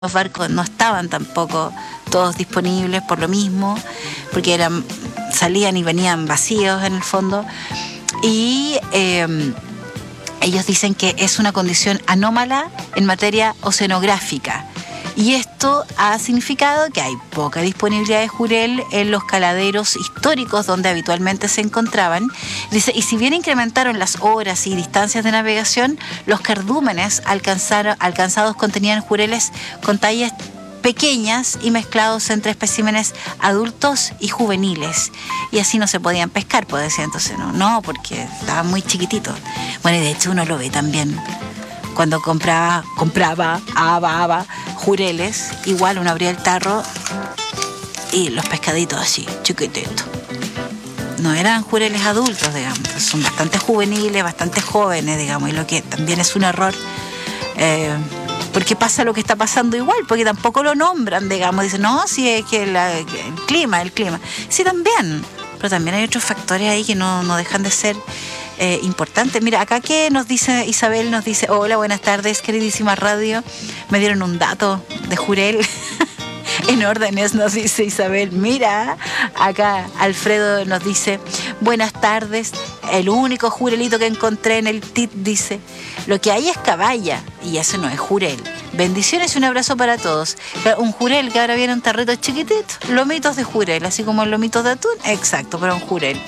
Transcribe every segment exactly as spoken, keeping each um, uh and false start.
Los barcos no estaban tampoco todos disponibles por lo mismo, porque eran, salían y venían vacíos en el fondo. Y eh, ellos dicen que es una condición anómala en materia oceanográfica. Y esto ha significado que hay poca disponibilidad de jurel en los caladeros históricos donde habitualmente se encontraban. Dice, y si bien incrementaron las horas y distancias de navegación, los cardúmenes alcanzaron, alcanzados contenían jureles con tallas pequeñas y mezclados entre especímenes adultos y juveniles. Y así no se podían pescar, pues decía entonces, no, no, porque estaban muy chiquititos. Bueno, y de hecho uno lo ve también. Cuando compraba, compraba, aba, aba, jureles, igual uno abría el tarro y los pescaditos así, chiquititos. No eran jureles adultos, digamos, son bastante juveniles, bastante jóvenes, digamos, y lo que también es un error, eh, porque pasa lo que está pasando igual, porque tampoco lo nombran, digamos, dicen, no, sí, es que la, el clima, el clima. Sí, también, pero también hay otros factores ahí que no, no dejan de ser Eh, importante. Mira, acá que nos dice Isabel, nos dice, hola, buenas tardes, queridísima radio, me dieron un dato de jurel en órdenes, nos dice Isabel. Mira, acá Alfredo nos dice, buenas tardes, el único jurelito que encontré en el T I T dice, lo que hay es caballa, y eso no es jurel. Bendiciones y un abrazo para todos. Un jurel, que ahora viene un tarrito chiquitito, lomitos de jurel, así como lomitos de atún, exacto, pero un jurel.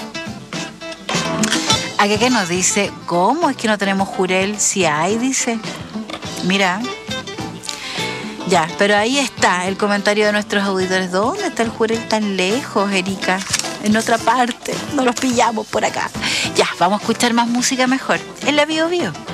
Acá que nos dice, ¿cómo es que no tenemos jurel? Si hay, dice. Mira. Ya, pero ahí está el comentario de nuestros auditores. ¿Dónde está el jurel tan lejos, Erika? En otra parte. No los pillamos por acá. Ya, vamos a escuchar más música mejor. En la Bio Bio.